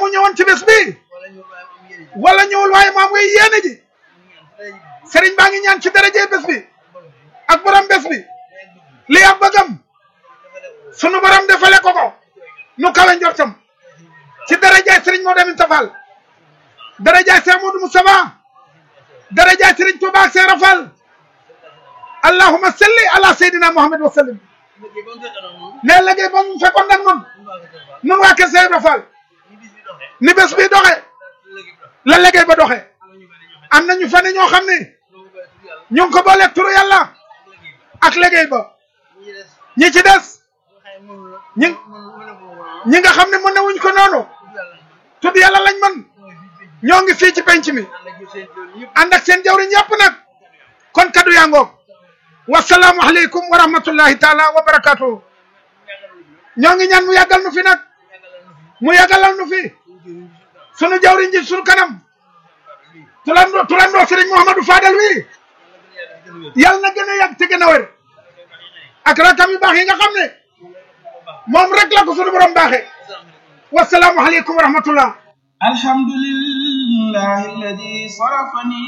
moo ñëwoon ci bés bi wala ñëwul waaye maa ngi yéene ji sëriñ baa ngi ñaan ci daraje bés bi ak borom bés bi li ak bëggam sunu borom defale ko nu kawe njortam ci darajaay sëriñ Modou Aminta Fall darajaay Cheikh Modou Moustapha darajaay sëriñ Touba ak Cheikh Rafal allahumma salli ala sayyidina Muhammad wa sallim ne léegi ba mu fekkoon nag nun waa kër Cheikh Rafal ni bés bi doxe la léegi ba doxe am nañu fa ne ñoo xam ne ñu ngi ko booleeg turu yàlla ak léegi ba ñi ci des ñi nga xam ne mën na wuñ ko noonu tudd yàlla lañ mën ñoo ngi fii ci penc mi ànd ak seen jawriñ yëpp nag kon kaddu yaa ngoog wasalaamu aleykum wa rahmatullahi taala wa barakatuhu ñoo ngi ñaan mu yàggal nu fi nag mu yàggalal nu fi sunu jawriñ ji sunu kanam turandoo Sëriñ Mouhamadou Fadal wi yàlla na gën a yàgg te gën a wér ak rakam yu baax yi nga xam ne moom rek la ko sunu borom baaxe wasalaamu aleykum wa rahmatullah alhamdulillahi alladi sarafani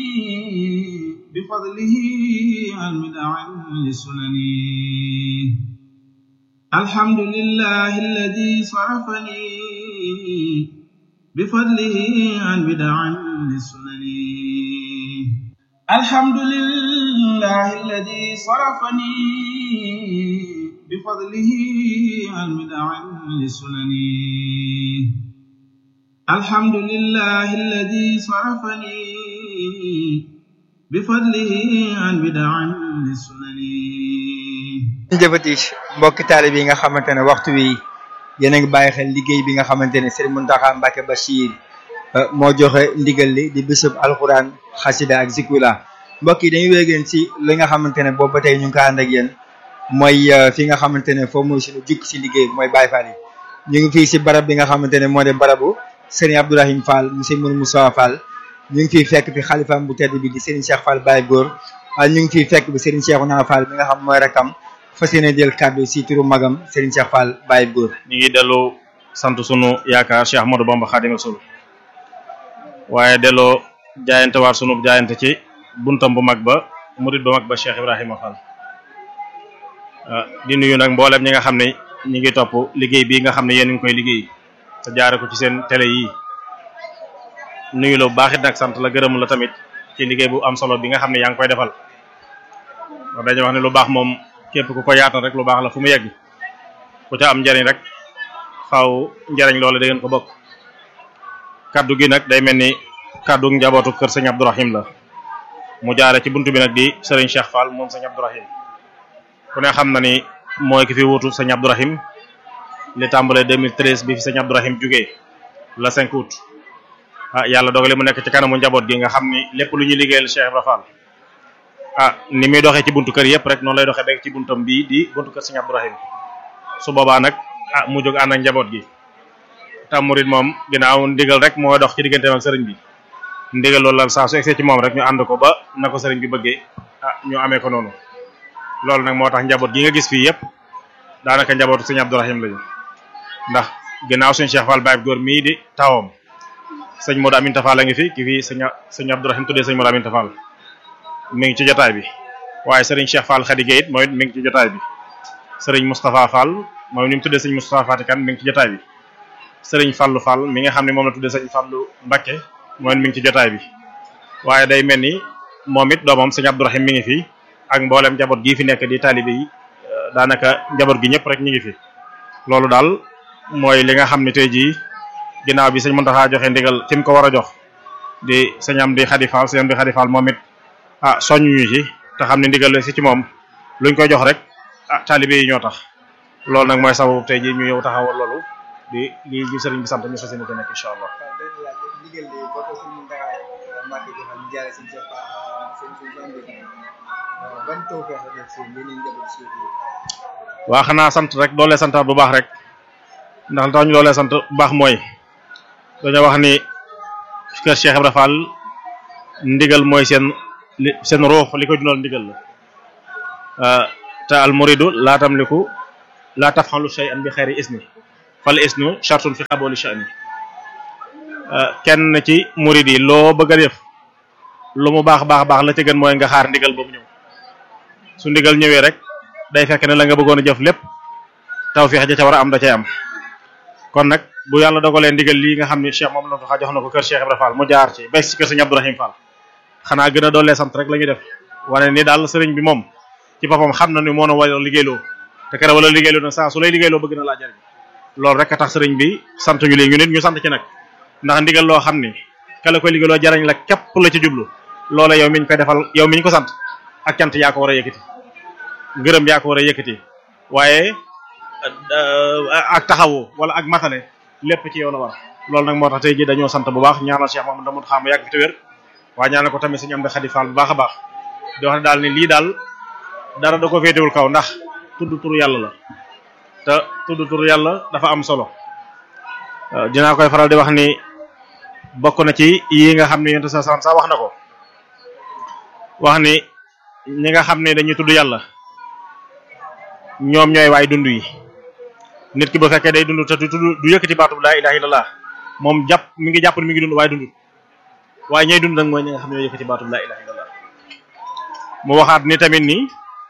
bifadlihi an bid'in lisunani alhamdulillahi alladi sarafani bifadlihi an bid'in lisunani alhamdulillahi alladi sarafani بفضله عن بدع لسنني الحمد لله الذي صرفني بفضله عن بدع لسنني jëfati mbokki taalibe yi nga xamante ne waxtu wi yéen a ngi bàyyi xel liggéey bi nga xamante ne Serigne Mountakha Mbacké Bachir moo joxe ndigal li di bisub alxuraan xasida ak zikrullah mbokk yi dañuy wéegeen ci li nga xamante ne boobu ba tey ñu ngi ko ànd ak yéen mooy fi nga xamante ne foofu mooy suñu jukk si liggéey mooy Baye Fall yi ñu ngi fii si barab bi nga xamante ne moo de barabu Serigne Abdourahim Fall monsieur Mourou Moussa Fall ñu ngi fiy fekk fi xalifaam bu tedd bi di Serigne Cheikh Fall Baye Góor ñu ngi fiy fekk bi Serigne Cheikhouna Fall mi nga xam mooy rakam fas yéene jël kàddu si turu magam Serigne Cheikh Fall Baye Góor. ñu ngi dellu sant sunu yaakaar Cheikh Ahmadou Bamba Khadim Rasoul waaye delloo jaayante waat sunu jaayante ci buntam bu mag ba murid bu mag ba Cheikh Ibrahima Fall. di nuyu nag mboolem ñi nga xam ne ñi ngi topp liggéey bii nga xam ne yéen a ngi koy liggéey te jaare ko ci seen télé yi nuyu la bu baax it nag sant la gërëm la tamit ci liggéey bu am solo bi nga xam ne yaa ngi koy defal wax dañuy wax ne lu baax moom képp ku ko yaatal rek lu baax la fu mu yegg ku ca am njariñ rek xaw njariñ loolu da ngeen ko bokk kaddu gi nag day mel ni kaddu njabootu kër sëñ Abdourahim la mu jaare ci buntu bi nag di Serigne Cheikh Fall moom sëñ Abdourahim ku ne xam na ni mooy ki fi wuutu sëñ Abdourahim li tàmbalee 2013 bi fi sëñ Abdourahim jugee la 5 août yàlla dogale mu nekk ci kanamu njaboot gi nga xam ni lépp lu ñuy liggéeyal Cheikh Ibra Fall ni muy doxee ci buntu kër yëpp rek noonu lay doxee beeg ci buntam bii di buntu kër sëñ Abdourahim su boobaa nag mu jóg ànd ak njaboot gi tam murid moom ginnaaw ndigal rek mooy dox ci digganteem ak sëriñ bi ndigal loolu la saa su egsee ci moom rek ñu ànd ko ba na ko sëriñ bi bëggee ñu amee ko noonu loolu nag moo tax njaboot gi nga gis fii yëpp daanaka njabootu sëñ Abdourahim lañu ndax ginnaaw suñu Cheikh Fall Baye Góor mii di tawam sëñ Modou Aminta Fall a ngi fi ki fii sëñ Abdourahim tuddee sëñ Modou Aminta Fall mi ngi ci jotaay bi waaye sëriñ Cheikh Fall Khady Gueye it mooy mi ngi ci jotaay bi sëriñ Moustapha Fall mooy ni mu tuddee sëñ Moustapha Fatikan mi ngi ci jotaay bi sëriñ Fallou Fall mi nga xam ne moom la tuddee sëñ Fallou Mbacké mooy mi ngi ci jotaay bi waaye day mel ni moom it doomam sëñ Abdourahim mi ngi fi ak mboolem njaboot gii fi nekk di taalibe yi daanaka njaboot gi ñëpp rek ñu ngi fi loolu daal mooy li nga xam ne tey jii ginnaaw bi sëñ Mountakha joxe ndigal fi mu ko war a jox di sëñ Amdi Khady Fall sëñ Amdi Khady Fall moom it soññu ci te xam ne ndigal la si ci moom luñ koy jox rek taalibe yi ñoo tax loolu nag mooy sababu tey jii ñu ñëw taxawal loolu di li ñu sëriñ bi sant ñu fas yéene ko nekk incha allah. waa xanaa sant rek doole santaat bu baax rek ndax li tax ñu doole sant bu baax mooy dañoo wax ni kër Cheikh Ibra Fall ndigal mooy seen ruux li ko dundal ndigal la te al muridu laa tamliku laa tafxalu shay'an bi xayri isni fal isnu shartun fi xabooli sha'ni kenn ci murid yi loo bëgg a def lu mu baax la ca gën mooy nga xaar ndigal boobu ñëw su ndigal ñëwee rek day fekk ne la nga bëggoon a jëf lépp tawfiix ja ca war a am da cay am kon nag bu yàlla dogalee ndigal lii nga xam ne Cheikh moom la jox na ko kër Cheikh Ibra Fall mu jaar ci bés ci kër Sëriñ Abdourahim Fall xanaa gën a doolee sant rek la ñuy def wane ni daal sëriñ bi moom ci boppam xam na ni moo na wala liggéeyloo te kere wala liggéeyloo nag saa su lay liggéeyloo bëgg na laa jariñ loolu rek a tax sëriñ bi sant ñu lii ñu nit ñu sant ci nag ndax ndigal loo xam ni ka la koy liggéeyloo jariñ la képp la ci jublu loola yow miñ koy defal yow miñ ko sant ak cant yaa ko war a yëkkati ngërëm yaa ko war a yëkkati waaye ak taxawu wala ak matale lépp ci yow la war loolu nag moo tax tey ji dañoo sant bu baax ñaanal Cheikh Mamadou Damoud xam yàgg fi te wér waaye ñaanal ko tamit Sëriñ Amdi Xadi Fall bu baax a baax di wax ne daal ni lii daal dara da ko féetewul kaw ndax tudd turu yàlla la te tudd turu yàlla dafa am solo dinaa koy faral di wax ni bokk na ci yi nga xam ne yonent sa sax wax na ko wax ni ñi nga xam ne dañuy tudd yàlla ñoom ñooy waay dund yi nit ki bu fekkee day dund te du yëkkati baatu laa ilaha illallah moom mi ngi jàpp ni mi ngi dund waaye dund waaye ñooy dund nag mooy ñi nga xam ne ñooy yëkkati baatu laa ilaha illallah mu waxaat ni tamit ni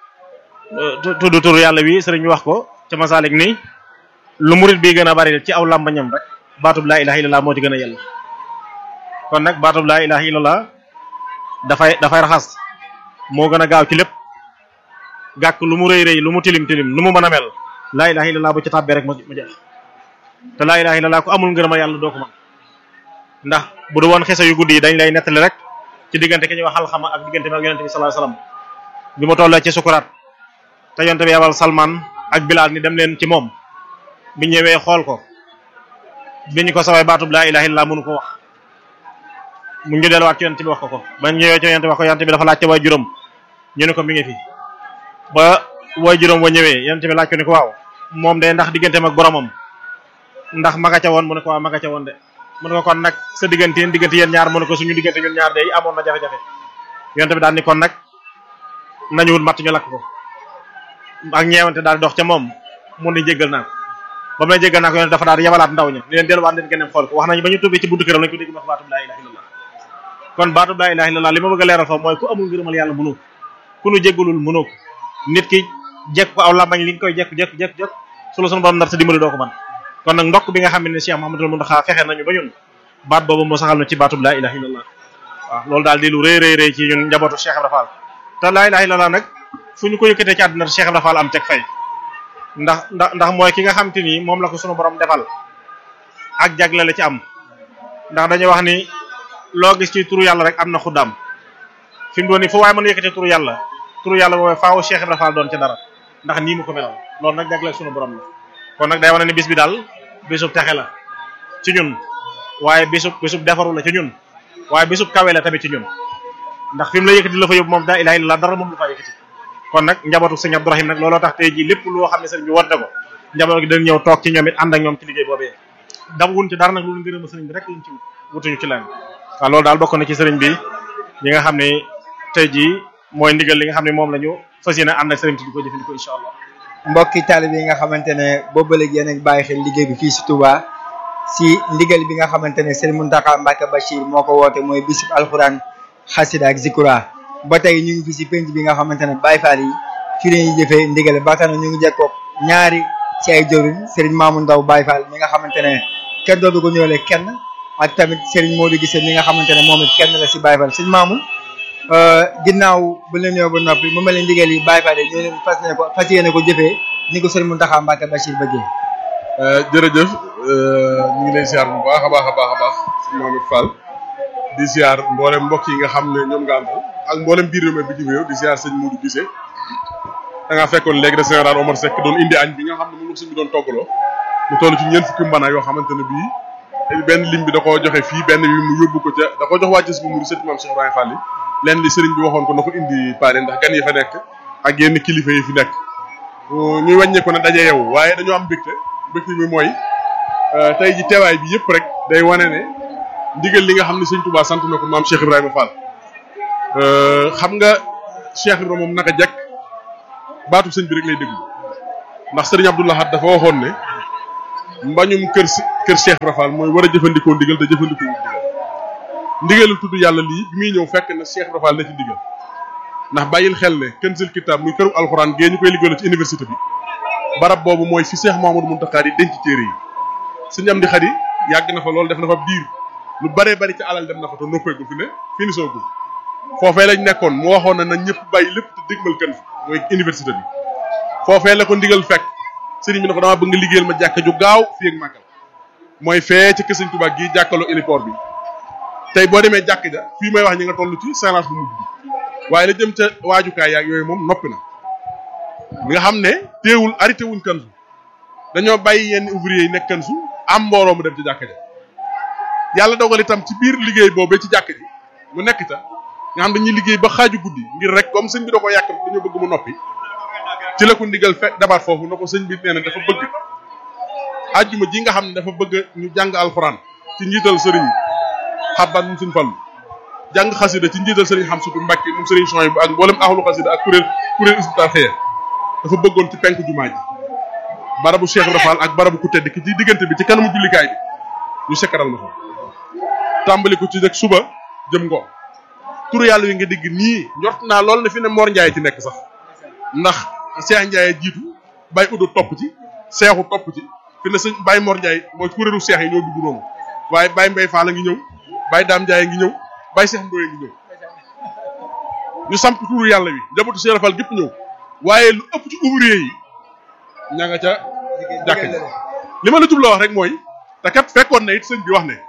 tudd turu yàlla wi sëriñ bi wax ko ca Masalik ni lu murit bi gën a bari ci aw làmbañam rek baatub laa ilaha illallah moo ci gën a yell kon nag baatub laa ilaha illallah dafay raxas moo gën a gaaw ci lépp gàkk lu mu rëy rëy lu mu tilim lu mu mën a mel laa ilaha illallah bu ci tàbbee rek mu jeex te laa ilaha illallah ku amul ngërëma yàlla doo ko mën ndax bu du woon xese yu guddi yi dañ lay nettali rek ci diggante ki ñuy wax Alxama ak diggante ak yonente bi sallallahu alayhi wasallam bi mu tollee ci sukuraat te yonente bi yabal Salman ak Bilal ni dem leen ci moom bi ñëwee xool ko bi ñu ko saway baatub laa ilaha illallah mënu ko wax mu ñu delluwaat ci yonente bi wax ko ba ñëwee ci yonente bi wax ko yonente bi dafa laajte way juróom ñu ne ko mi ngi fi ba way juróom wa ñëwee yonente bi laaj ko ni ko waaw moom de ndax digganteem ak boromam ndax ma nga ca woon mu ne ko waaw ma nga ca woon de mu ne ko kon nag sa diggante yéen ñaar mu ne ko suñu diggante ñun ñaar de amoon na jafe-jafe yonente bi daal ni kon nag nañu wut matt ñu lakk ko ak ñeewante daal dox ca moom mu ni jéggal naa ko ba mu ne jéggal naa ko yonente dafa daal yabalaat ndaw ña ni leen delluwaat leen geneen xool ko wax nañu ba ñu tubbee ci buntu këram lañ ko dégg wax baatub laa ilaha illallah kon baatub laa ilaha illallah li ma bëgg a leeral foofu mooy ku amul ngërëmal yàlla mënoo ku nu jéggalul mënoo nit ki jekk ko aw làmbañ li nga koy jekk su la sunu borom nar sa dimbali doo ko man kon nag ndokk bi nga xam ne Cheikh Mouhamadoul Mountakha fexe nañu ba ñun baat boobu moo saxal na ci baatub laa ilaha illallah waaw loolu daal di lu rëy ci ñun njabootu Cheikh Ibra Fall te laa ilaha illallah nag fu ñu ko yëkkatee ci àdduna Cheikh Ibra Fall am teg fay ndax mooy ki nga xam te ni moom la ko sunu borom defal ak jagle la ci am ndax dañuy wax ni loo gis ci turu yàlla rek am na xuddaam fi mu doon ni fu waaye mën a yëkkatee turu yàlla boobu faaw Cheikh Ibra Fall doon ca dara ndax nii mu ko melal loolu nag jagle sunu borom la kon nag day wane ni bis bi daal bisub texe la ci ñun waaye bisub defaru la ci ñun waaye bisub kawe la tamit ci ñun ndax fi mu la yëkkati la fa yóbbu moom daa ilaha illallah dara moom lu fa yëkkati kon nag njabootu sëñ Abdourahim nag looloo tax tey jii lépp loo xam ne sëriñ bi woote ko njaboot gi dañ ñëw toog ci ñoom it ànd ak ñoom ci liggéey boobee dam wun ci dara nag loolu ngërëm sëriñ bi rek lañ ci wutuñu ci leen waaw loolu daal bokk na ci sëriñ bi yi nga xam ne tey jii mooy ndigal li nga xam ne moom la ñu fas yéene ànd ak sëriñ bi di ko jëfandikoo incha allah mbokki taalibe yi nga xamante ne boobu léegi yéen a ngi bàyyi xel liggéey bi fii si Touba si ndigal bi nga xamante ne Serigne Mountakha Mbacké Bachir moo ko woote mooy bisub alxuraan xasida ak zikura ba tey ñu ngi fi si penc bi nga xamante ne Baye Fall yi fii lañuy jëfee ndigal ba tax na ñu ngi jekkoog ñaari ci ay jëriñ Serigne Mamoun Ndaw Baye Fall mi nga xamante ne kenn dootu ko ñëwale kenn ak tamit Serigne Modou Gissé mi nga xamante ne moom it kenn la si Baye Fall Serigne Mamoun ginnaaw bu leen ñëw ba noppi mu mel ne ndigal yi Baye Fall yi ñoo leen fas yéene ko jëfee ni ko Serigne Mountakha Mbacké Bachir bëggee. jërëjëf ñu ngi lay ziar bu baax a baax Serigne Mamadou Fall di ziar mboolem mbokk yi nga xam ne ñoom nga àndal ak mboolem biir réew mi bitim réew di ziar sëñ Modou Gissé da ngaa fekkoon léegi de général Omar Seck doon indi añ bi nga xam ne moom la sëñ bi doon toggaloo mu toll ci ñeent fukki mbana yoo xamante ne bii benn lim bi da koo joxe fii benn bi mu yóbbu ko ca da koo jox waa gis bu mu sëñ Mame Cheikh Ibrahima Fall yi leen li sëriñ bi waxoon ko na ko indi paane ndax gan yi fa nekk ak yenn kilifa yi fi nekk ñuy wàññee ko ne daje yow waaye dañoo am mbégte bi mooy tey ji teewaay bi yëpp rek day wane ne ndigal li nga xam ne sëñ Touba sant na ko maam Cheikh Ibrahima Fall xam nga Cheikh Ibrahima moom naka jekk baatu sëñ bi rek lay déglu ndax sëriñ Abdou Lahad dafa waxoon ne mbañum kër Cheikh Rafal mooy war a jëfandikoo ndigal te jëfandikoo ndigal tudd yàlla lii bi muy ñëw fekk na Cheikh Rafal na ci ndigal ndax bàyyil xel ne Kanzul Kitab muy këru alxuraan gee ñu koy liggéeyal ci université bi barab boobu mooy fi Cheikh Mouhamadou Mountakha yi denc téere yi suñu am di xari yàgg na fa loolu def na fa biir lu baree bari ci alal dem na fa te noppeegul fi ne fini soogul foofee lañ nekkoon mu waxoon na ñëpp bàyyi lépp te digmal kan fi mooy université bi foofee la ko ndigal fekk sëriñ bi ne ko dama bëgg nga liggéeyal ma jàkka ju gaaw fii ak màggal mooy fee ci kër Sëriñ Tuubaa gii jàkkaloo héliport bi tey boo demee jàkk ja fii may wax ñi nga toll ci séance bu mujj bi waaye la jëm ca waajukaay yaag yooyu moom noppi na mi nga xam ne teewul arrêté wuñ Kanzu dañoo bàyyi yenn ouvrier yi nekk Kanzu am mbooloo mu dem ci jàkka ja yàlla dogal itam ci biir liggéey boobee ci jàkk ji mu nekk ta nga xam dañuy liggéey ba xaaju guddi ngir rek comme sëñ bi da ko yàkkam dañoo bëgg mu noppi ci la ko ndigal dabaat foofu na ko sëñ bi nee na dafa bëgg ajjuma ji nga xam ne dafa bëgg ñu jàng alxuraan ci njiital sëriñ xabaat moom suñ fallu jàng xasida ci njiital sëriñ Xamsatu Mbàkke moom sëriñ Soy bu ak mboolem ahlu xasida ak kuréel isbital xëya dafa bëggoon ci penk jumaa ji barabu Cheikh Rafal ak barabu ku tedd ki ci diggante bi ci kanamu jullikaay bi ñu sekkaral na fa tàmbali ko ci rek suba jëm ngoon turu yàlla yi nga dégg nii njort naa lool ne fi ne Mor Ndiaye ci nekk sax ndax Cheikh Ndiaye jiitu Baye Udo topp ci Seexu topp ci fi ne sëñ Baye Mor Ndiaye mooy kuréelu Cheikh yi ñoo dugg noonu waaye Baye Mbaye Fall a ngi ñëw Baye Dame Ndiaye ngi ñëw Baye Cheikh Ndoye ngi ñëw ñu samp turu yàlla wi njabootu Cheikh Rafal gépp ñëw waaye lu ëpp ci ouvrier yi ña nga ca jàkk ji li ma la jubloo wax rek mooy te kat fekkoon na it sëñ bi wax ne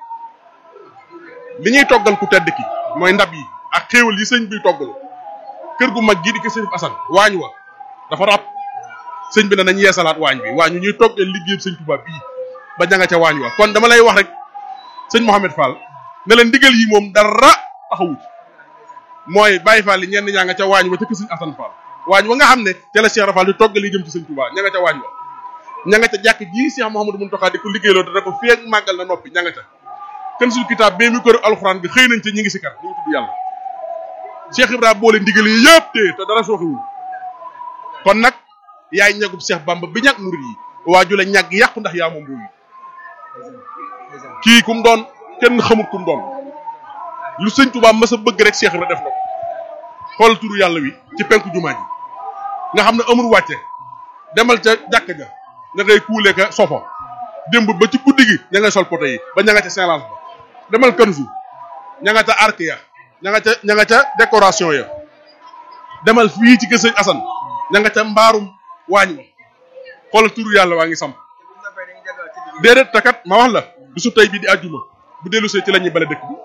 li ñuy toggal ku tedd ki mooy ndab yi ak xéewal yi sëñ bi toggal kër gu mag gii di ko sëñ Assane waañ wa dafa ràpp sëñ bi ne nañ yeesalaat waañ bi waañu ñuy toggal liggéey sëñ Tuubaa bii ba ña nga ca waañ wa kon dama lay wax rek sëñ Mouhamed Fall ne leen ndigal yi moom dara taxawu ci mooy Baye Fall yi ñenn ñaa nga ca waañ wa ca kër sëñ Assane Fall waañ wa nga xam ne ca la Cheikh Rafal di toggal yi jëm ci sëñ Tuubaa ña nga ca waañ wa ña nga ca jàkk ji Cheikh Mouhamadou Mountakha di ko liggéeyloo te da ko feeg màggal na noppi ña nga ca Kanzul Kitab bee mi kër alxuraan bi xëy nañ ca ñi ngi si kar ñu ngi tudd yàlla Cheikh Ibrahima boole ndigal yi yëpp te dara sooxewul kon nag yaay ñagub Cheikh Bamba bi ñag murid yi waaju la ñag yàqu ndax yaa moom boobu kii kum doon kenn xamut kum doon lu sëñ Tuubaa mës a bëgg rek Cheikh Ibrahima def na ko xool turu yàlla wi ci penku jumaa ji nga xam ne amul wàcce demal ca jàkk ja nga ngay kuule ka sofo démb ba ci guddi gi ña ngay sol poto yi ba ña nga ca Saint-Lange ba demal Kanzu ña nga ca arc ya ña nga ca décoration ya demal fii ci kër sëñ Assane ña nga ca mbaarum waañ ma xoolal turu yàlla waa ngi samp déedéet takat ma wax la du su tey bii di àjjuma bu dellu see ci la ñuy bale dëkk bi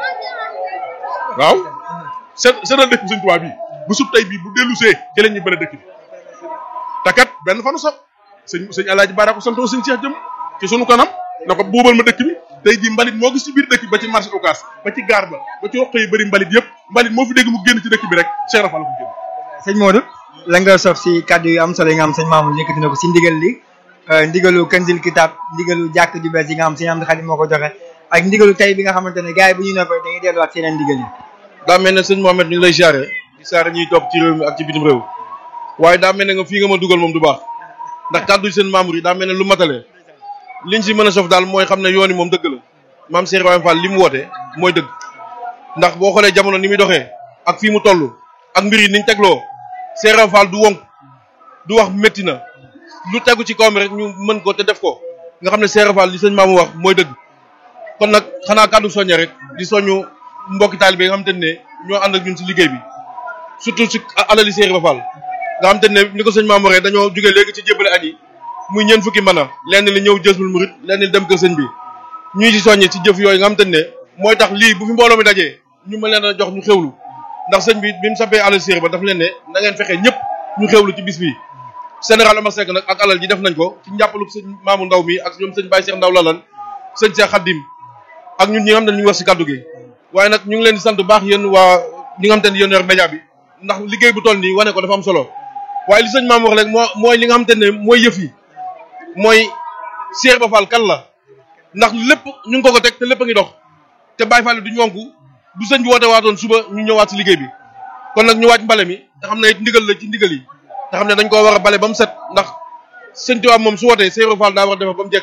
waaw seetal dëkk bi sëñ Tuubaa bi bu su tey bii bu dellu see ci la ñuy bale dëkk bi takat benn fanu sax sëñ Alaaji Baara ko santoo sëñ Cheikh jëm ci sunu kanam na ko buubal ma dëkk bi tey jii mbalit moo gis ci biir dëkk bi ba ci marché Ocass ba ci gaar ba ci roq yi bëri mbalit yëpp mbalit moo fi dégg mu génn ci dëkk bi rek Cheikh Rafal la ko génn. sëñ Modou la nga sof si kàddu yu am solo yi nga xam sëñ Mamour yëkkati na ko si ndigal li ndigalu Kanzul Kitab ndigalu jàkk ju bees yi nga xam sëñ Amdi Xaadim moo ko joxe ak ndigalu tey bi nga xamante ne gars yi bu ñu noppee dañuy delluwaat seeneen ndigal yi. daa mel ne sëñ Mohamed ñu ngi lay siyaare di siyaare ñuy topp ci réew mi ak ci bitim réew waaye daa mel ne nga fii nga ma dugal moom du baax ndax kàddu sëñ Mamour yi daa mel ne lu matale liñ si mën a sof daal mooy xam ne yoon yi moom dëgg la maam Cheikh Ibrahima Fall li mu woote mooy dëgg ndax boo xoolee jamono ni muy doxee ak fii mu toll ak mbir yi niñ tegloo Cheikh Ibrahima Fall du wonk du wax métti na lu tegu ci kawam rek ñu mën ko te def ko nga xam ne Cheikh Ibrahima Fall li sëñ Mamour wax mooy dëgg kon nag xanaa kàddu soññe rek di soññu mbokki taalibe nga xam te ne ñoo ànd ak ñun si liggéey bi surtout si alali Cheikh Ibrahima Fall nga xam te ne ni ko sëñ Mamour waxee dañoo jógee léegi ci jébbale añ yi muy ñeent fukki mën a lenn li ñëw Jazbul Murid lenn li dem kër sëñ bi ñuy ci soññe ci jëf yooyu nga xam te ne mooy tax lii bu fi mbooloo mi dajee ñu mën leen a jox ñu xewlu ndax sëñ bi mu sappee alal Cheikh ba daf leen ne na ngeen fexe ñëpp ñu xewlu ci bis bi général Omar Seck nag ak alal ji def nañ ko ci njàppalu sëñ Maamu Ndaw mi ak ñoom sëñ Baye Cheikh Ndaw Lalan sëñ Cheikh Khadim ak ñun ñi nga xam ne ñu wax si kaddu gi waaye nag ñu ngi leen di sant bu baax yéen waa ñi nga xam te ne yéen yor média bi ndax liggéey bu toll nii wane ko dafa am solo waaye li sëñ Maam wax rek mooy li nga xam te ne mooy yëf yi mooy Cheikh Ibra Fall kan la ndax lépp ñu ngi ko teg te lépp a ngi dox te Baye Fall duñu wonku du sëñ bi woote waatoon suba ñu ñëwaat si liggéey bi kon nag ñu waaj mbale mi te xam ne it ndigal la ci ndigal yi te xam ne dañ koo war a bale ba mu set ndax sëñ Tuubaa moom su wootee Cheikh Ibra Fall daa war a defar ba mu jekk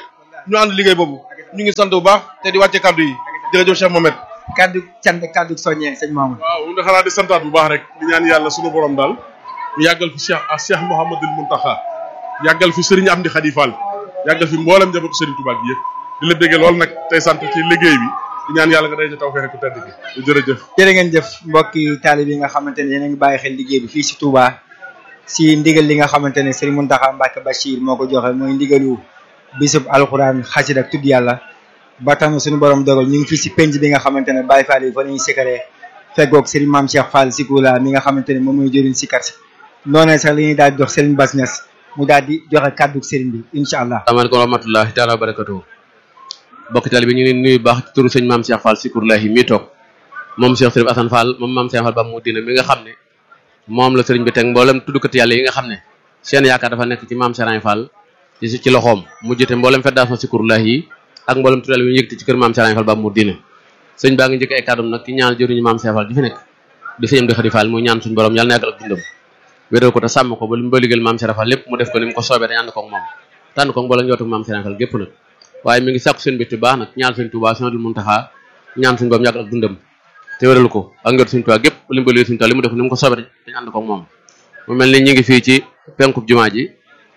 ñu ànd liggéey boobu ñu ngi sant bu baax te di wàcce kaddu yi jërëjëf Cheikh Mohamed. kaddu cant kaddu soññee sëñ Mamour. waaw nga xanaa di santaat bu baax rek di ñaan yàlla sunu borom daal ñu yàggal fi Cheikh Mouhamadul Mountakha yàggal fi Serigne Amdi Khady Fall yàggal fi mboolem njabootu Serigne Touba gi yëpp di la bëggee lool nag tey sant ci liggéey bi di ñaan yàlla nga day ci tawfeex ku tedd gi jërëjëf. jërë ngeen jëf mbokki taalib yi nga xamante ne yéen a ngi bàyyi xel liggéey bi fii si Touba si ndigal li nga xamante ne Serigne Mountakha Mbacké Bachir moo ko joxe mooy ndigalu bisub alxuraan xasida ak tudd yàlla ba tax na suñu borom dogal ñu ngi fii si penc bi nga xamante ne Baye Fall yi fa lañuy sikaree feggoog Serigne Mame Cheikh Fall Sikula mi nga xamante ne moom mooy jëriñ sikar si noonee sax li ñuy daal di jox Serigne Bass Niass mu daal di joxe kàddu Serigne bi incha allah. asalaamaaleykum wa rahmatullahi taala wa barakatuh mbokki tali bi ñu ngi leen nuyu baax ci turu sëñ Mame Cheikh Fall Sikulahi mii toog moom Cheikh Serigne Assane Fall moom Mame Cheikh Fall ba mu dina mi nga xam ne moom la Serigne bi teg mboolem tuddkat yàlla yi nga xam ne seen yaakaar dafa nekk ci Mame Cheikh Fall ci loxoom mu jëte mboolem fédération Sikulahi yi ak mboolem tuddal yu ñu yëkkati ci kër Mame Cheikh Fall ba mu dina sëñ baa ngi njëkk ay kàddum nag ci ñaan jëriñu Mame Cheikh Fall di fi nekk di sëñ Amdi Khady Fall muy ñaan suñu borom yàlla na yàggal ak dundam wéral ko te sàmm ko ba li mu ba liggéeyal Mame Cheikh Fall lépp mu def ko ni mu ko soobee dañ ànd ko ak moom tànn ko mboolem njootu Mame Cheikh Fall gépp nag waaye mi ngi sàkku seen bitti baax nag ñaan sëñ Touba Sëñ Mountakha ñaan suñu borom yàggal ak dundam te wéral ko ak njootu sëñ Touba gépp li mu ba liggéeyal sëñ Touba li mu def ko ni mu ko soobee dañ ànd ko ak moom mu mel ni ñu ngi fii ci penkub jumaa ji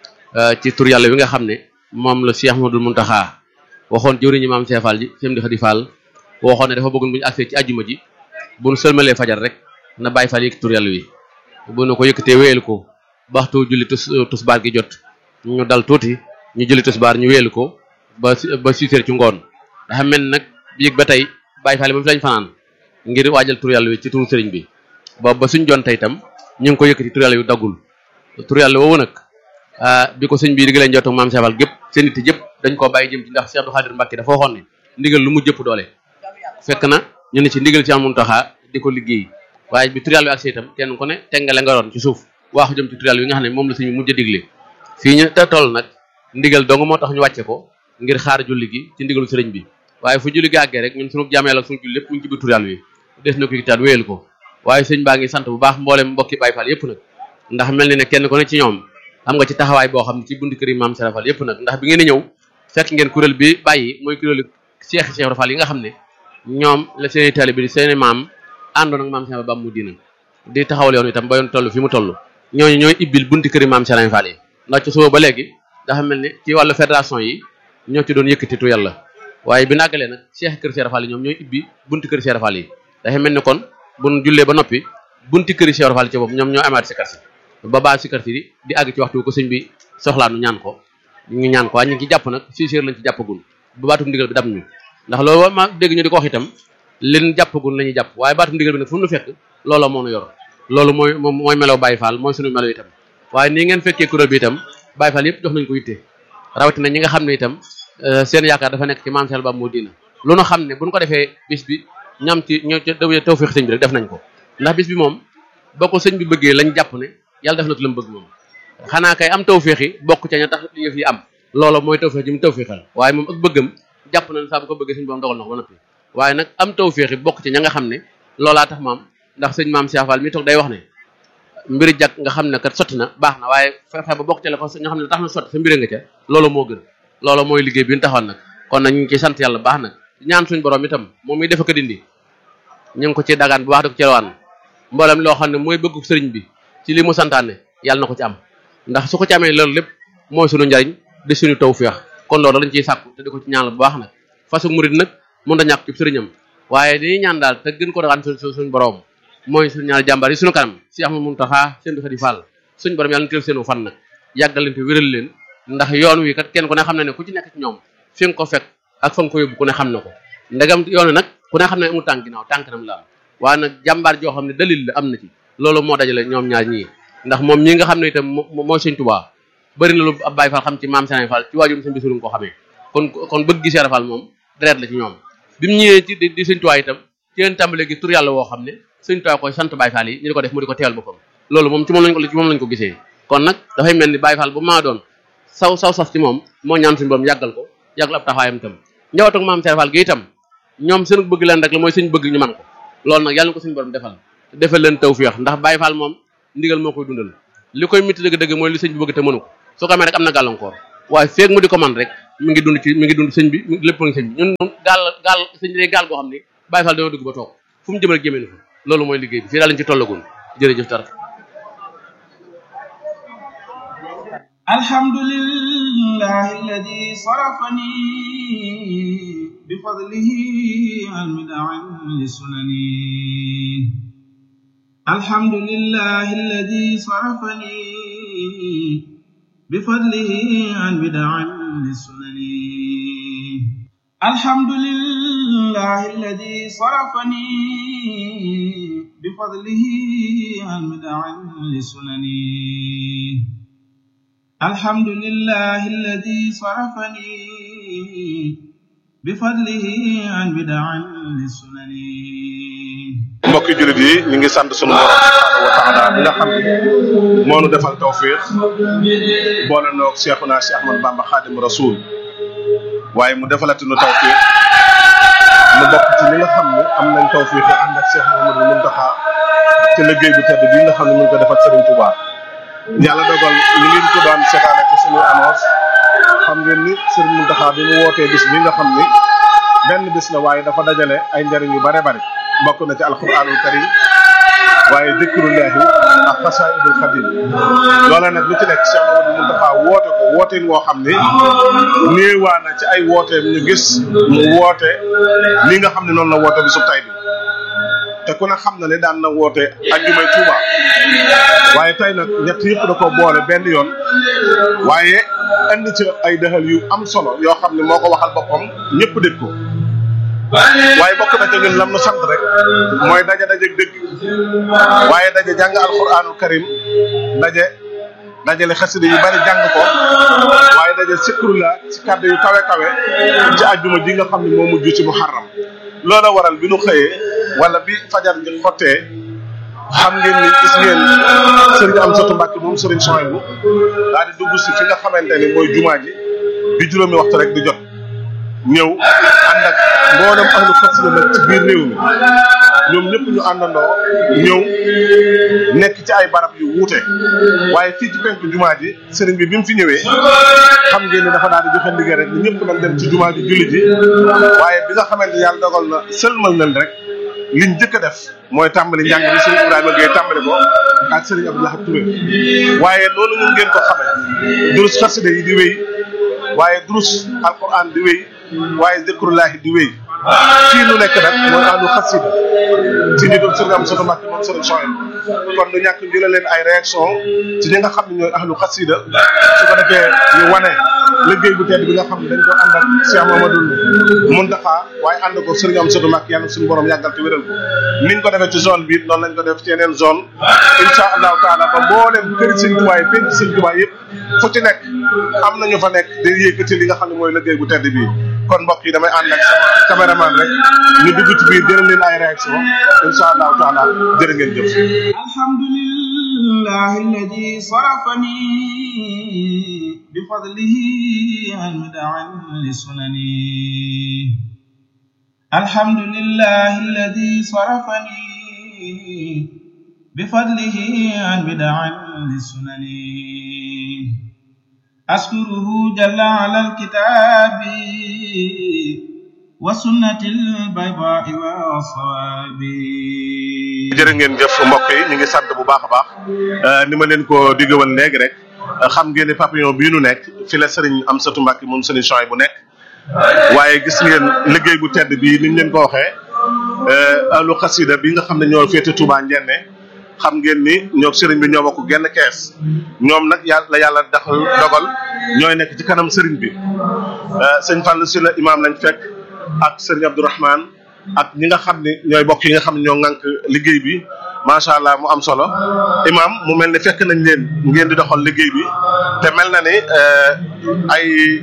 ci tur yàlla wi nga xam ne moom la Cheikh Ahmadou Mountakha waxoon jëwriñu Mame Cheikh Fall ji Sëñ Amdi Khady Fall waxoon ne dafa bëggoon bu ñu agsee ci àjjuma ji bu ñu sëlmalee fajar rek na Baye Fall yëkkati tur yàlla wi bu nu ko yëkkatee wéyal ko baxtu julli tusbaar gi jot ñu dal tuuti ñu julli tusbaar ñu wéyal ko ba 6 heures ci ngoon dafa mel nag biig ba tey Baye Fall ba fi lañ fanaan ngir waajal tur yàlla wi ci turu sëriñ bi ba suñ joon tey itam ñu ngi ko yëkkati tur yàlla wi daggul tur yàlla woowu nag bi ko sëñ bi digg leen jotoo Mame Cheikh Fall gépp seen nit yëpp dañ koo bàyyi jëm ci ndax Cheikh Abdou Khadir Mbacké dafa waxoon ne ndigal lu mu jëpp doole fekk na ñu ne ci ndigal ci amun taxaa di ko liggéey waaye bi tur yàlla wi ak itam kenn ku ne tengale nga roon ci suuf waaxu jëm ci tur yàlla wi nga xam ne moom la suñu mujj a digle fii ñu te toll nag ndigal dong moo tax ñu wàcce ko ngir xaar julli gi ci ndigalu sëriñ bi waaye fu julli gi àggee rek ñun suñu jàmmeel ak suñu julli lépp mu ngi ci biir tur yàlla wi des na ko yitaat wéyal ko waaye sëñ baa ngi sant bu baax mboolem mbokki Baye Fall yépp nag ndax mel ni ne kenn ku ne ci ñoom am nga ci taxawaay boo xam ne ci buntu kër yi Mame Cheikh Fall yépp nag ndax bi ngeen di ñëw fekk ngeen kuréel bi bàyyi mooy kuréelu Cheikh Fall yi nga xam ne ñoom la seeni taalibe bi di seeni maam àndoon ak Mame Cheikh Fall ba mu diina di taxawal yoon itam ba yoon toll fi mu toll ñooñu ñooy ibbil buntu kër yi Mame Cheikh Fall yi ndax ci suba ba léegi dafa mel ni ci wàllu fédération yi ñoo ci doon yëkkati tu yàlla waaye bi nàggalee nag Cheikh kër Cheikh Fall yi ñoom ñooy ibbi buntu kër Cheikh Fall yi dafa mel ni kon buñ jullee ba noppi bunti kër Cheikh Fall ci bopp ñoom ñoo amaat sikar si ba baa sikar si di àgg ci waxtu ko sëñ bi soxlaa nu ñaan ko ñu ñaan ko waaye ñu ngi ci jàpp nag 6 heures lañ ci jàppagul ba baatum ndigal bi dam ñu ndax loolu ma dégg ñu di ko wax itam leen jàppagul la ñuy jàpp waaye baatum ndigal bi nag fu mu nu fekk loola moo nu yor loolu mooy melaw Baye Fall mooy suñu melo itam waaye nii ngeen fekkee kuréel bi itam Baye Fall yëpp jox nañ ko yitte rawatina ñi nga xam ne itam seen yaakaar dafa nekk ci Mame Cheikh Ba moo diina lu nu xam ne buñ ko defee bis bi ñam ci ñoo tawfeex sëñ bi rek def nañ ko ndax bis bi moom boo ko sëñ bi bëggee lañ jàpp ne yàlla def na ko la mu bëgg moom xanaa kay am tawfeex yi bokk ca ña tax yëf yi am loolu mooy tawfeex ji mu tawfeexal waaye moom ak bëggam jàpp na ne saa bu ko bëggee sëñ boom dogal na ko ba noppi waaye nag am tawfeex yi bokk ci ña nga xam ne loolaa tax maam ndax sëñ Mame Cheikh Fall mi toog day wax ne mbiri jàkk nga xam ne kat sotti na baax na waaye fexe ba bokk ca la ko nga xam ne tax na sotti sa mbiri nga ca loolu moo gën loolu mooy liggéey bi ñu taxoon nag kon nag ñu ngi ciy sant yàlla baax nag ñaan suñ borom itam moom mi defa ko dindi ñu ngi ko ci dagaan bu baax di ko ci rawaan mboolem loo xam ne mooy bëggu sëriñ bi ci li mu santaane yàlla na ko ci am ndax su ko ci amee loolu lépp mooy suñu njariñ di suñu tawfeex kon loolu lañ ciy sàkku te di ko ci ñaanal bu baax nag fasu murid nag mën da ñàkk ci sëriñam waaye dañuy ñaan daal te gën ko dagaan suñu borom mooy suñu ñaanal jàmbaar yi suñu kanam si Ahmadou Mountakha Sëñ Amdi Khady Fall suñu borom yàlla na teel seenu fan nag yàggal leen te wéral leen ndax yoon wi kat kenn ku ne xam na ne ku ci nekk ci ñoom fi nga ko fekk ak fa nga ko yóbbu ku ne xam na ko ndegam yoon wi nag ku ne xam ne amul tànk ginnaaw tànk nam la am waaye nag jàmbaar joo xam ne dalil la am na ci loolu moo dajale ñoom ñaar ñii ndax moom ñi nga xam ne itam mooy Sëñ Tuubaa bëri na lu ab Baye Fall xam ci Mame Cheikh Fall ci waajum sëñ Bassirou nga ko xamee kon bëgg gi Cheikh Fall moom deret la ci ñoom bi mu ñëwee ci di Sëñ Tuubaa itam ci leen tàmbalee gi tur yàlla woo xam ne Sëñ Tuubaa koy sant Baye Fall yi ñu di ko def mu di ko teewal boppam loolu moom ci moom lañ ko gisee kon nag dafay mel ni Baye Fall bu maa doon saw sas ci moom moo ñaan suñu borom yàggal ko yàggal ab taxawaayam itam njabootu Mame Cheikh Fall gi itam ñoom seen bëgg leen rek la mooy suñ bëgg ñu man ko loolu nag yàlla na ko suñu borom defal leen tawfeex ndax Baye Fall moom ndigal moo koy dundal li koy mitti dëgg-dëgg mooy li sëñ bi bëgg te mënu ko soo ko amee rek am na gàllankoor waaye feeg mu di ko man rek mi ngi dund sëñ bi lépp ngi sëñ bi ñun moom gaal sëñ bi day gaal goo xam ne Baye Fall dañoo dugg ba toog fu mu jëm rek jëmee na fa loolu mooy liggéey bi fii daal lañ ci tollagoon jërëjëf tar alhamdulillahi alladi sarafani bifadlihi almidaan lisunani alhamdulillahi alladi sarafani bifadlihi almidaan lisunani alhamdulillahi alladi sarafani bifadlihi almidaan lisunani alhamdulillahi alladi sarafani bifadlihi an bid'an lisunani mbokki jullit yi ñu ngi sant sunu borom subhanahu wa taala bi nga xam ne moo nu defal tawfiq boole noog Cheikhuna Cheikh Ahmadou Bamba Khadim Rasoul waaye mu defalati nu tawfiq mu bokk ci li nga xam ne am nañ tawfiq ànd ak Cheikh Mouhamadou Mountakha ci liggéey bu tedd bi nga xam ne mu ngi ko defal Serigne Touba yàlla dogal li ngeen ko daan seetaane ci suñu annonce xam ngeen ni Serigne Mountakha bi mu wootee bis bi nga xam ni benn bis la waaye dafa dajale ay njariñ yu bare bare bokk na ci alquranul karim waaye dikrullahi ak xasaidul xadim loola nag lu ci nekk Cheikh Mouhamadou Mountakha woote ko wooteen woo xam ni néewaa na ci ay wooteem ñu gis mu woote li nga xam ne noonu la woote bisu tay bi te ku ne xam na ne daan na woote ajjumay Tuuba waaye tey nag ñett yëpp da ko boole benn yoon waaye indi ci ay dëxal yu am solo yoo xam ne moo ko waxal boppam ñëpp dégg ko waaye bokk na ca ñun lam nu sant rek mooy daje dëgg waaye daje jàng alquranul karim dajale xasida yu bari jàng ko waaye daje sikrullah ci kàddu yu kawe ci ajjuma ji nga xam ne moo mujj ci muharram loola waral bi nu xëyee wala bi fajar ji xottee xam ngeen ni gis ngeen sëriñ Amsatu Mbàkke moom sëriñ Sohaybu daal di dugg si fi nga xamante ni mooy jumaa ji bi juróomi waxtu rek di jot ñëw ànd ak mboolem ahlu xasida nag ci biir réew mi ñoom ñëpp ñu àndandoo ñëw nekk ci ay barab yu wuute waaye fii ci penku jumaa ji sëriñ bi mu fi ñëwee xam ngeen ni dafa daal di joxe ndigal rek ni ñëpp nañ dem ci jumaa ji julli ji waaye bi nga xamante yàlla dogal na sëlmal nañ rek liñ njëkk a def mooy tàmbali njàng bi sëriñ Ibrahima Gueye tàmbali ko ak sëriñ Abdou Lahad Touré waaye loolu ñun ngeen ko xamee durus xasida yi di wéy waaye durus alquran di wéy waaye zikrullahi di wéy fii nu nekk nag mooy ahlu xasida ci ñu doon sëriñ Amsatu Mbàkke moom sëriñ Sohaybu kon du ñàkk jëlee leen ay réaction ci ñi nga xam ne ñooy ahlu xasida su ko defee ñu wane liggéey bu tedd bi nga xam ne dañ ko ànd ak Cheikh Mouhamadou Mountakha waaye ànd ko sëriñ Amsatu Mbàkke yàlla suñu borom yàggal te wéral ko niñ ko defee ci zone bi noonu lañ ko def ci yeneen zone insha allahu taala ba mbooleem kër sëriñ Tuubaa yi penc sëriñ Tuubaa yëpp fu ci nekk am nañu fa nekk di yëkkati li nga xam ne mooy liggéey bu tedd bi kon mbokk yi damay ànd ak sama caméraman rek ñu dugg ci biir jëral leen ay réaction insha allahu taala jërë ngeen jëf alhamdulillahi alladi sarafani bifadlihi almidaan lisunani alhamdulillahi alladi sarafani bifadlihi almidaan lisunani أشكره جل على الكتاب وسنة البيضاء والصواب jërë ngeen jëf mbokk yi ñu ngi sant bu baax a baax ni ma leen ko diggawoon léegi rek xam ngeen ne pavillon bii nu nekk fi la Serigne Amsatu Mbàkke moom Serigne Sohaybu bu nekk waaye gis ngeen liggéey bu tedd bii ni ñu leen ko waxee ahlu xasida bi nga xam ne ñoo féete Touba Njenne xam ngeen ni ñoo sëriñ bi ñoo bokk genn kees ñoom nag yàlla dogal ñooy nekk ci kanam sëriñ bi sëñ Fallou Sylla imaam lañ fekk ak sëriñ Abdourahmane ak ñi nga xam ne ñooy bokk yi nga xam ne ñoo ŋànk liggéey bi macha allah mu am solo imaam mu mel ni fekk nañ leen ngeen di doxal liggéey bi te mel na ni ay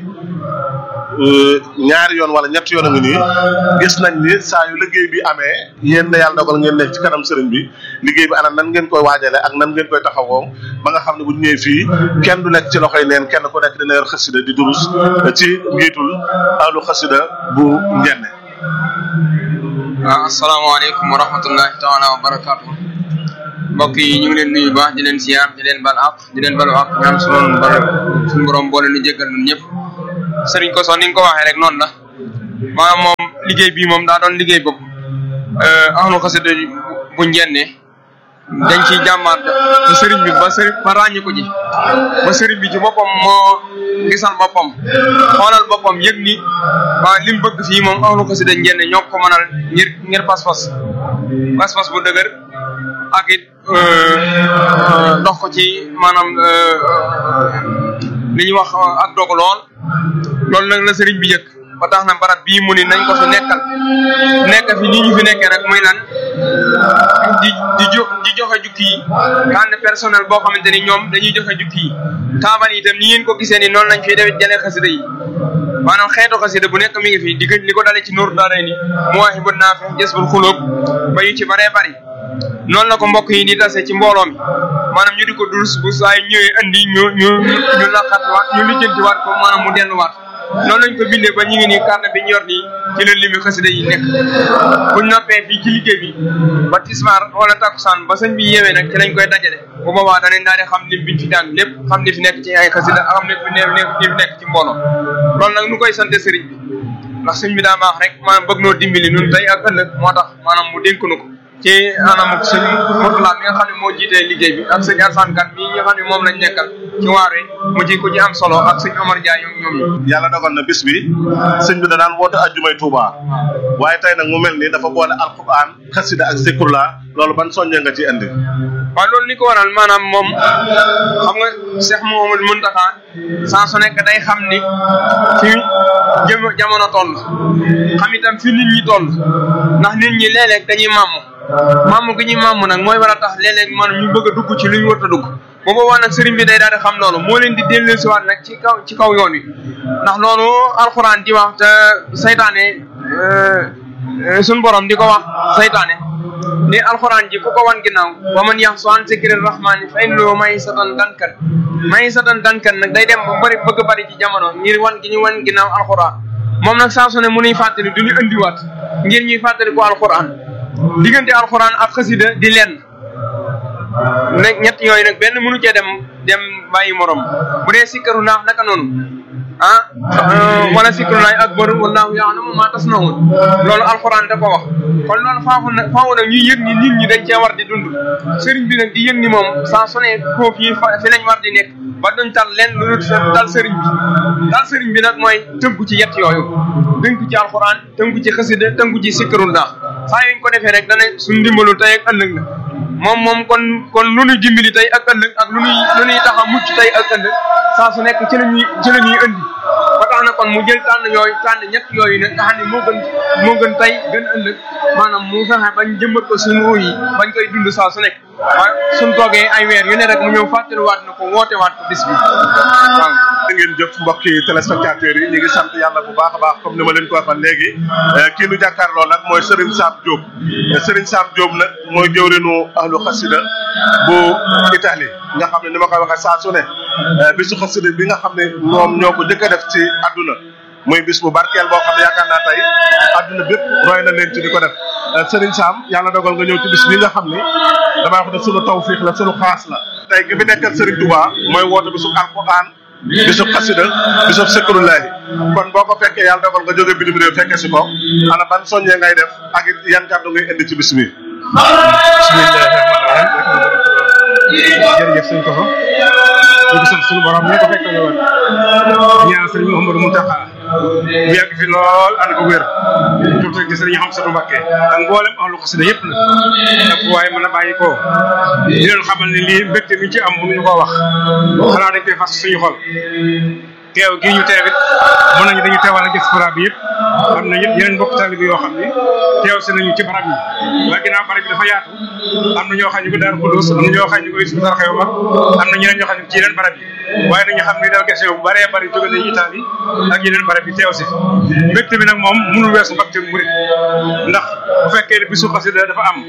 ñaari yoon wala ñetti yoon a ngi nii gis nañ ni saa yu liggéey bi amee yéen na yàlla dogal ngeen nekk ci kanam sëriñ bi liggéey bi ana nan ngeen koy waajale ak nan ngeen koy taxawoo ba nga xam ne bu ñu ñëwee fii kenn du nekk ci loxoy neen kenn ku nekk dina yor xasida di durus ci njiitul ahlu xasida bu Njenne. waaw asalaamaaleykum wa rahmatullahi taala wa barakaatu mbokk yi ñu ngi leen nuyu baax di leen siyaar di leen bal ak di leen balu ak ñaan suñu borom boole nu jéggal ñun ñëpp sëriñ ko son ni nga ko waxee rek noonu la maanaam moom liggéey bii moom daa doon liggéey bopp ahlu xasida bu njenne dañ ciy jàmmaat ba sëriñ bi ba ràññi ko ji ba sëriñ bi ci boppam moo gisal boppam xoolal boppam yëg ni waa li mu bëgg fii moom ahlu xasida njenne ñoo ko mënal ngir pas-pas bu dëgër ak it dox ko ci maanaam li ñuy wax ak dog loolu nag la sëriñ bi yëg ba tax na barab bii mu ni nañ ko fi nekk fi nii ñu fi nekkee rek muy lan di joxe jukki yi nga xam ne personnel boo xamante ni ñoom dañuy joxe jukki yi taabal yi itam ni ngeen ko gisee ni noonu lañ fiy def jëlee xasida yi maanaam xeetu xasida bu nekk mi ngi fi di li ko dalee ci Nuuru Daarayni Mawaahibu Naafi Jazbul Xuluub ba yu ci baree bari noonu la ko mbokk yi di tase ci mbooloo mi maanaam ñu di ko dul bu saa yu ñëwee andi ñu laqatiwaat ñu lijjantiwaat ko maanaam mu delluwaat noonu lañ ko bindee ba ñu ngi nii carnet bi ñu yor nii ci la limi xasida yi nekk buñ noppee fii ci liggéey bi ba tisbaar wala takkusaan ba sëñ bi yeewee nag ci lañ koy dajale bu boobaa danañ daal di xam lim biñ fi jàng lépp xam li fi nekk ci ay xasida ak xam li fi nekk ci mbooloo loolu nag nu koy sante sëriñ bi ndax sëñ bi daa baax rek maanaam bëgg noo dimbali nun tey ak ëllëg moo tax maanaam mu dénk nu ko ci anam ak sëñ Mourtala mi nga xam ne moo jiitee liggéey bi ak sëñ Assane Kane mi nga xam ne moom lañ nekkal ci waar wi mu ji ko ci am solo ak sëñ Omar Ndiaye ñoom ñu yàlla dogal na bis bi sëñ bi da daan woote ajjumay Touba waaye tey nag mu mel ni dafa boole alquran xasida ak zikrula loolu ban soññee nga ci indi waaw loolu li ko waral maanaam moom xam nga Cheikh Mouhamadou Mountakha saa su nekk day xam ni fi jamono toll xam itam fi nit ñi toll ndax nit ñi léeg-léeg dañuy maamu gi ñuy maamu nag mooy war a tax léeg-léeg maanaam ñu bëgg a dugg ci lu ñu war a dugg bu boobaa nag sëriñ bi day daal di xam loolu moo leen di dellusiwaat nag ci kaw yoon wi ndax loolu alxuraan di wax te saytaane suñ borom di ko wax saytaane ni alxuraan ji ku ko wan ginnaaw wa man yaxsu an zikri rahmaani fa innahu maysatan dankan nag day dem ba bëgg bari ci jamono ngir wan gi ñu wan ginnaaw alxuraan moom nag saa su ne mu nuy fàttali du ñu indiwaat ngir ñuy fàttali ko alxuraan diggante alxuraan ak xasida di lenn nag ñett yooyu nag benn mënu cee dem bàyyi morom bu dee sikkaru naax naka noonu wala sikru laay akbar wallahu ya'lamu ma tasna'un loolu alxuraan da ko wax kon loolu faaw nag ñuy yëg ni nit ñi dañ cee war di dund sëriñ bi nag di yëg ni moom saa su ne foofu yi fi lañ war di nekk ba duñ tal leen lu dul dal sëriñ bi nag mooy tënku ci yett yooyu tënku ci alxuraan tënku ci xasida tënku ci sikru naax saa yuñ ko defee rek dana suñ dimbalu tey ak ëllëg la moom kon lu ñuy dimbali tey ak ëllëg ak lu ñuy tax a mucc tey ak ëllëg saa su nekk ci la ñuy indi ba tax na kon mu jël tànn ñett yooyu nag nga xam ne moo gën tey gën ëllëg maanaam mu fexe bañ jëmbat ko suñu ruu yi bañ koy dund saa su nekk waaye suñ toogee ay weer yu ne rek mu ñëw fàttaliwaat na ko wootewaat ko bis bi waaw. ngeen jëf mbokki téléspectateurs yi ñu ngi sant yàlla bu baax a baax comme ni ma leen ko waxal léegi kii nu jàkkaarloo nag mooy Serigne Sam Diop Serigne Sam Diop nag mooy jëwrinu ahlu xasida bu Italie nga xam ne ni ma koy waxee saa su ne bisu xasida bi nga xam ne moom ñoo ko njëkk a def ci àdduna muy bis bu barkeel boo xam ne yaakaar naa tey àdduna bépp roy na leen ci di ko def Serigne Sam yàlla dogal nga ñëw ci bis bi nga xam ni damaa wax ne sunu tawfiix la sunu xaas la tey ki fi nekkal Serigne Touba mooy woote bisu alquran bisub xasida bisub sikrullahi kon boo ko fekkee yàlla dogal nga jóge bitim réew fekke si ko ana ban soññee ngay def ak it yan kàddu ngay indi ci bis bi bismillahi rahmaani rahim jërëjëf sëñ Koso ñu ngi sant suñu borom ñu ko fekkale woon ñaan sëriñ Mouhamadou Mountakha mu yàgg fi lool ànd ko wér tuuti gi sëriñ Xamsatu Mbàkke ak mboolem ahlu xasida yëpp nag ak waaye mën a bàyyi ko di leen xamal ne lii mbégte mi ci am mënuñu koo wax xanaa dañ koy fas suñu xol teew gii ñu teewit mën nañu dañu teewal ak diaspora bi yëpp am na yeneen mbokk taalibe yoo xam ne teew si nañu ci barab yi waaye ginnaaw barab bi dafa yaatu am na ñoo xam ne ko Daaru Xudoos am na ñoo xam ne ko Hizbut Tarqiyyah mag am na ñeneen ñoo xam ne ci yeneen barab yi waaye nañu xam ne délégation bu bëree bëri jóge nañu Italie ak yeneen barab yi teew si mbégte bi nag moom mënul weesu mbégte murit ndax bu fekkee ne bisu xasida dafa am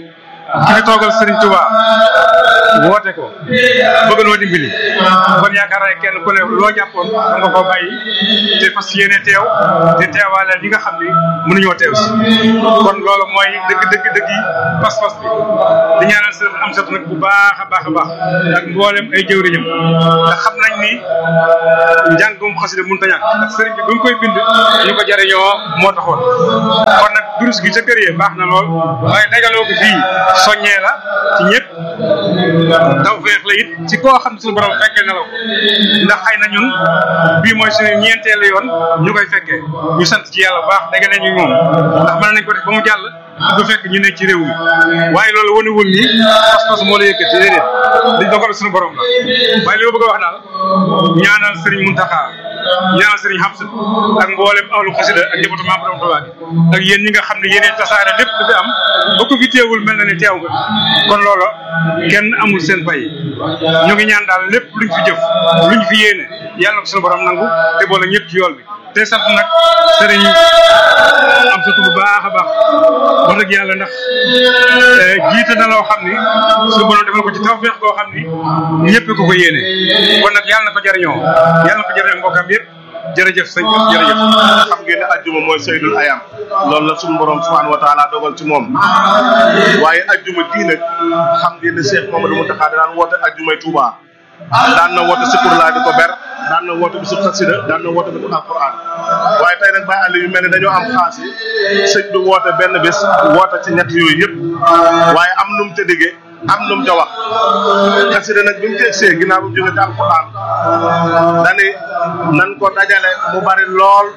ki fi toogal Serigne Touba woote ko bëgg noo dimbali kon yaakaar naa kenn ku ne loo jàppoon da nga koo bàyyi te fas yéene teew te teewaale li nga xam ni mënuñoo teew si kon loolu mooy dëgg yi pas-pas bi di ñaanal Serigne Amsatou nag bu baax a baax ak mboolem ay jëwriñam ndax xam nañ ni njàngum xasida mënut a ñàkk ndax Serigne bi bu ñu koy bind ñu ko jariñoo moo taxoon kon nag durus gi ca kër yi baax na lool waaye dajaloo bi fii soññee la ci ñëpp tawfeex la it ci koo xam ne suñu borom fekkee na la ko ndax xëy na ñun bii mooy suñu ñeenteelu yoon ñu koy fekkee ñu sant ci yàlla bu baax dégg nañu moom ndax mën nañ ko def ba mu jàll du fekk ñu ne ci réew mi waaye loolu wanewul ni pas-pas moo la yëkkati déedéet dañ dogal suñu borom la waaye li ma bëgg a wax daal ñaanal Serigne Mountakha ñaanal Serigne Hamsatou ak mboolem ahlu xasida ak njabootu Maam Borom Tuubaa ak yéen ñi nga xam ne yéeneen tasaare lépp du fi am ba ko fi teewul mel na ne teew nga kon loola kenn amul seen fay ñu ngi ñaan daal lépp luñ fi jëf luñ fi yéene yàlla na ko suñu borom nangu te boole ñëpp ci yool bi te sant nag Serigne Amsatou bu baax a baax wax dëgg yàlla ndax jiite na loo xam ni suñu borom defal ko ci tawfeex koo xam ni ñëpp ko yéene kon nag yàlla na ko jariñoo yàlla na ko jariñoo mbokkam yëpp jërëjëf sëñ bi jërëjëf. xam ngeen ne ajjuma mooy saydul ayam loolu la suñu borom subhanahu wa taala dogal ci moom waaye ajjuma ji nag xam ngeen ne Cheikh Mamadou Mountakha daan woote ajjumay Touba daan na woote sikur laa di ko ber daan na woote bisu xasida daan na woote bisu alquran waaye tey nag Baye Aliou yu mel ne dañoo am xaas yi sëñ bi woote benn bés woote ci ñett yooyu yëpp waaye am nu mu ca diggee am nu mu ca wax xasida nag bi mu ci egsee ginnaaw bu mu jógee ci alquran dani nan ko dajale mu bari lool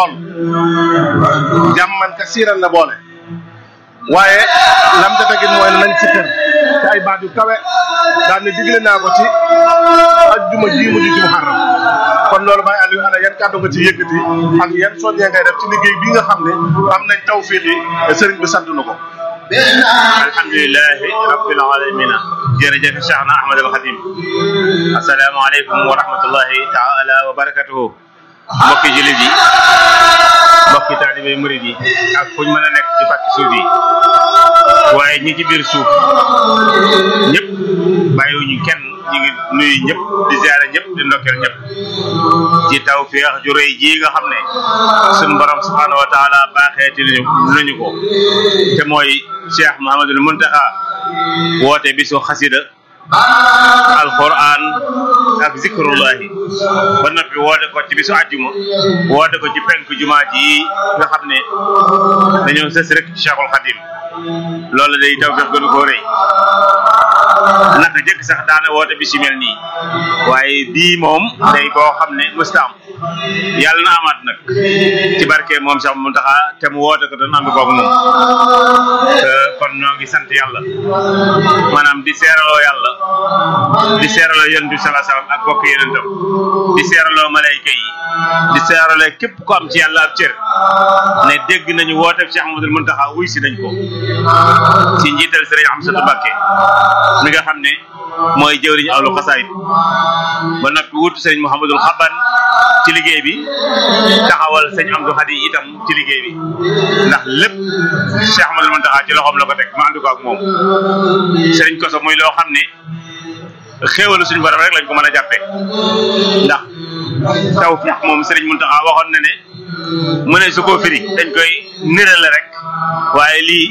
jàmman kasiiran la boole waaye lam ca tegit mooy ne nañ ci xër ci ay baat yu kawe daal ne digle naa ko ci ajjuma ji mujj ci muharram kon loolu Baye Aliou ana yan kàddu nga ci yëkkati ak yan soññee ngay def ci liggéey bi nga xam ne am nañ tawfiix yi sëriñ bi sant na ko. alhamdulilahi rabbil alamina jërëjëf Cheikhna Ahmad al Khadim asalaamaaleykum wa rahmatullahi taala wa barakatuhu mbokki jullit yi mbokki taalibe murid yi ak fuñ mën a nekk ci pàcc suuf yi waaye ñi ci biir suuf ñëpp bàyyiwuñu kenn ñu ngi nuyu ñëpp di ziare ñëpp di ndokkeel ñëpp ci tawfeex ju rëy ji nga xam ne suñu borom subhanahu wa taala baaxeeti nañu ko te mooy Cheikh Mouhamadul Mountakha woote bisu xasida alquran ak zikrullahi ba noppi woote ko ci bisu àjjuma woote ko ci penku jumaa ji nga xam ne dañoo sës rek ci Cheikhul Khadim loolu day tawfeex gënu koo rëy naka jëkk sax daana woote bi si mel nii waaye bii moom day boo xam ne musta am yàlla na amaat nag ci barke moom Cheikh Mountakha te mu woote ko doon ànd koog moom kon ñoo ngi sant yàlla maanaam di seeraloo yàlla di seeraloo yonent bi sallallahu alayhi wasallam ak bokk yonentam di seeraloo malayka yi di seeraloo képp ko am ci yàlla ab cër ne dégg nañu woote Cheikh Mouhamadou Mountakha wuy si nañ ko ci njiital Serigne Amsatou Mbacké mi nga xam ne mooy jëwriñu awlu xasaayid ba noppi wut sëñ Mouhamadul Xaban ci liggéey bi taxawal sëñ Amdou Khadi itam ci liggéey bi ndax lépp Cheikh Mouhamadul Mountakha ci loxoom la ko teg ma ànd ko ak moom sëriñ Koso muy loo xam ne xéewalu suñu borom rek lañ ko mën a jàppee ndax tawfiix moom sëriñ Mountakha waxoon na ne mu ne su ko firi dañ koy nirale rek waaye lii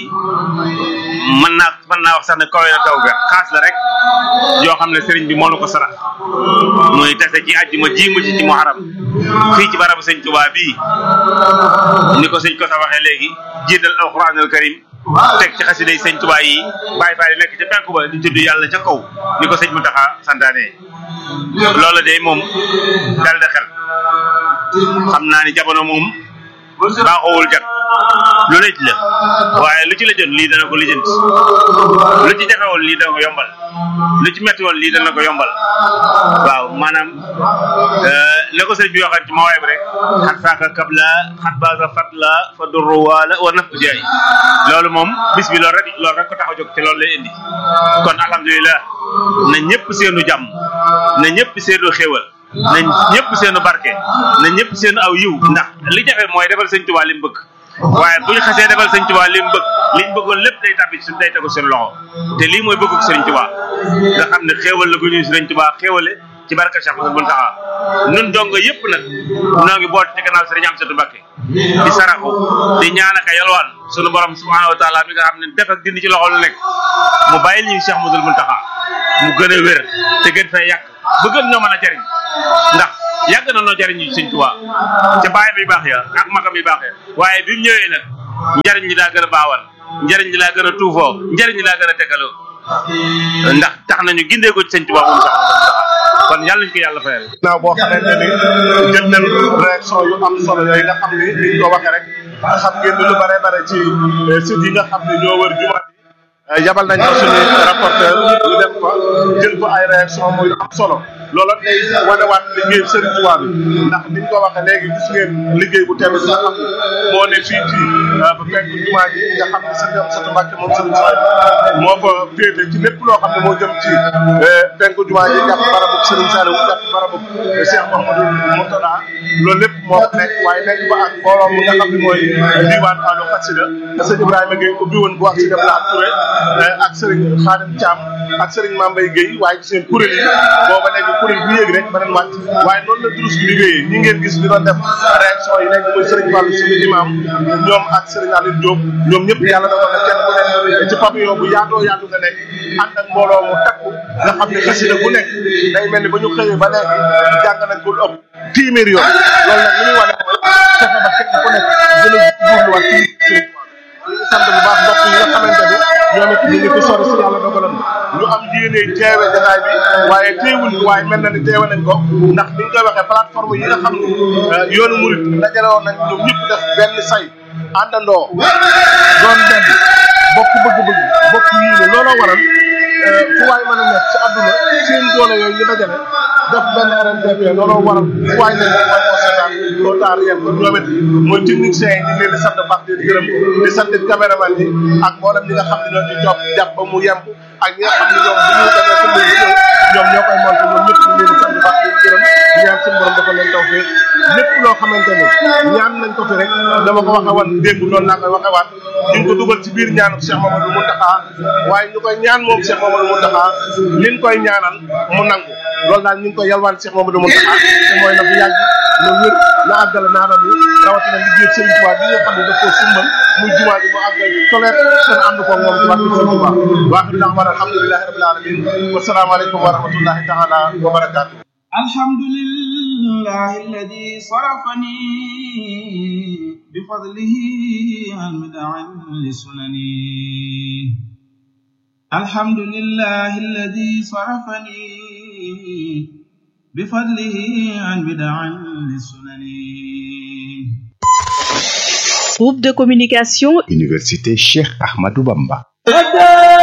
mën naa wax sax ne kawe na taw ga xaas la rek yoo xam ne sëriñ bi moo nu ko sarax muy tase ci àjjuma ji mu ci muharram fii ci barabu sëñ Tuubaa bii ni ko sëñ ko sa waxee léegi jiital alquranul karim teg ci xasiday sëñ Tuubaa yi bàyyi faale nekk ca penku ba di tudd yàlla ca kaw ni ko sëñ Mountakha santaane loolu de moom dal de xel xam naa ni jamono moom baaxowul jag lu lëj la waaye lu ci lëjoon lii dana ko lijjanti lu ci jafewoon lii dana ko yombal lu ci metti woon lii dana ko yombal waaw maanaam ne ko sëriñ bi waxoon ci mawaay bi rek xat saaka kabla xat baasa fatla fa durru waala wa naf jaay loolu moom bis bi loolu rek ko tax a jóg te loolu lay indi kon alhamdulilah na ñëpp seenu jàmm na ñëpp seenu xéewal na ñëpp seenu barke na ñëpp seenu aw yiw ndax li jafe mooy defal sëñ Tuubaa li mu bëgg waaye bu ñu xasee defal sëñ Tuubaa li mu bëgg liñ bëggoon lépp day tàbbi suñ day tegu seen loxo te lii mooy bëggug sëriñ Tuubaa nga xam ne xéewal la gu ñuy sëriñ Tuubaa xéewale ci barka Cheikh Mouhamadou Mountakha nun dongo yëpp nag noo ngi boot ci gannaaw sëriñ Amsatu Mbakke di saraxu di ñaan ak a yalwaan sunu borom subhanahu wa taala mi nga xam ne def ak dindi ci loxo lu nekk mu bàyyil ñu Cheikh Mouhamadou Mountakha mu gën a wér te gën fay yàq ba gën ñoo mën a jariñ ndax yàgg na noo jariñ ñu sëñ Tuubaa ca baay bi baax ya ak magam yi baax ya waaye bi mu ñëwee nag njariñ li daa gën a baawal njariñ li daa gën a tuufoo njariñ li daa gën a tegaloo ndax tax nañu gindee ko ci sëñ Tuubaa moom sax kon yàlla ñu ko yàlla fayal. naaw boo xamante ni jël nañ réaction yu am solo yooyu nga xam ni ni ñu ko waxee rek xam ngeen ni lu bare bare ci site yi nga xam ne ñoo wër jumaa bi yabal nañ ko suñu rapporteur ñu dem fa jël fa ay réaction muy am solo loola day wanewaat liggéey Sëriñ Tuubaa bi ndax niñ ko waxee léegi gis ngeen liggéey bu tegu si nga xam ne moo ne fii ci ba fekk jumaa ji nga xam ne Sëriñ Amsatu Mbàkke moom Sëriñ Tuubaa moo fa féete ci lépp loo xam ne moo jëm ci penku jumaa ji jàpp barabu Sëriñ Saliou jàpp barabu Cheikh Mouhamadou Mourtada loolu lépp moo fa nekk waaye nekk ba ak mbooloo mi nga xam ne mooy diwaan Ahlu Xasida sëñ Ibrahima Gueye ubbi woon bu wax si dem laa Touré ak Serigne Khadim Thiam ak Serigne Mambay Gueye waaye gis ngeen kuréel yi booba léegi kuréel bu yéeg rek beneen wàcc waaye noonu la durus bi liggéeyee ñi ngeen gis ñu doon def réaction yi nekk muy Serigne Fallou suñu imam ñoom ak Serigne Aline Diop ñoom ñëpp yàlla dogal na kenn ku nekk ci pavillon bu yaatoo yaatu nga nekk ànd ak mbooloo mu takku nga xam ne xasida bu nekk day mel ni ba ñu xëyee ba léegi jàng nañ ko lu ëpp téeméer yoon loolu nag li muy wane mooy fexe ba kenn ku nekk gën a góorluwaat ci ñu ngi sant bu baax mbokk yi nga xamante ni ñoom it ñu ngi fi sori si yàlla dogaloon ñu am yéene teewe jotaay bi waaye teewul waaye mel na ni teewe nañ ko ndax ni ñu koy waxee plateforme yi nga xam ne yoonu murit dajale woon nañ ñoom ñëpp def benn say àndandoo doon benn bokk bëgg-bëgg bokk yéene looloo waral fu waay mën a nekk ci àdduna seen doole yooyu ñu dajale def benn RNDP looloo waral fu waay nekk mooy moo seetaan loo taar yéen ko ñoom it mooy techniciens yi ñu ngi leen di sant baax di gërëm di sant caméraman yi ak mboolem ñi nga xam ne ñoo ci topp jàpp ba mu yemb ak ñi nga xam ne ñoom bu ñu demee ci mbir mi ñoom ñoo koy monté ñoom ñëpp ñu ngi leen di sant baax di gërëm di ñaan suñu borom dafa leen tawfeex lépp loo xamante ne ñaan nañ ko fi rek dama ko waxe woon démb noonu laa koy waxe waat ñu ngi ko dugal ci biir ñaanu Cheikh Mamadou Mountakha waaye ñu koy ñaan moom Cheikh Mamadou Mountakha liñ koy ñaanal mu nangu loolu daal ñu ngi koy yalwaan Cheikh Mamadou Mountakha te mooy na fi yàgg na wér na àggale naanam yi rawatina liggéey Serigne Touba bi nga xam ne daf koo sumbal muy jumaa ji mu àggal toleet seen ànd ko moom ci barke Serigne Touba waaxir ndax war alhamdulilahi rabbil alamin wasalaamaaleykum wa rahmatullahi taala wa barakatuh alhamdulillahi alladi sarafani bifadlihi an bid'an lisunani alhamdulillahi alladi sarafani bifadlihi an bid'an lisunani. Groupe de communication Université Cheikh Ahmadou Bamba.